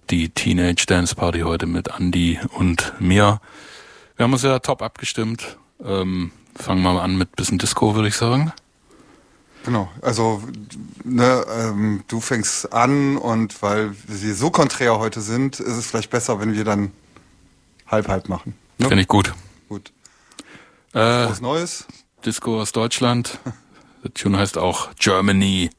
die Teenage Dance Party heute mit Andi und mir. Wir haben uns ja top abgestimmt. Fangen wir mal an mit bisschen Disco, würde ich sagen. Genau, also du fängst an und weil wir so konträr heute sind, ist es vielleicht besser, wenn wir dann halb machen. Ne? Finde ich gut. Gut. Was Neues? Disco aus Deutschland. Der Tune heißt auch Germany.